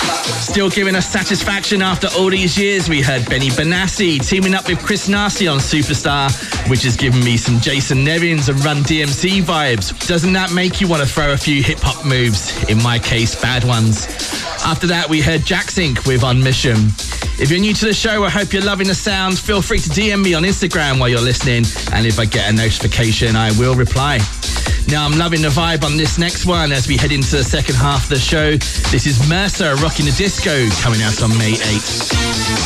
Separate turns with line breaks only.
Still giving us satisfaction after all these years, we heard Benny Benassi teaming up with Chris Nasty on Superstar, which has given me some Jason Nevins and Run DMC vibes. Doesn't that make you want to throw a few hip-hop moves? In my case, bad ones. After that, we heard Jacksync with On Mission. If you're new to the show, I hope you're loving the sound. Feel free to DM me on Instagram while you're listening, and if I get a notification, I will reply. Now, I'm loving the vibe on this next one as we head into the second half of the show. This is Mercer rocking the disco, coming out on May 8th.